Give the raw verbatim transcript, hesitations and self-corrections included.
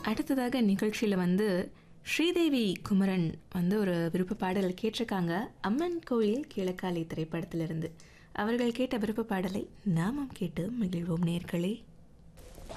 அடுத்ததாக நிகழ்ச்சியில் வந்து ஸ்ரீதேவி குமரன் வந்து ஒரு விருப்ப பாடல் கேட்டிருக்காங்க. அம்மன் கோயில் கிழக்காலை திரைப்படத்திலிருந்து அவர்கள் கேட்ட விருப்ப பாடலை நாமும் கேட்டு மகிழ்வோம் நேயர்களே.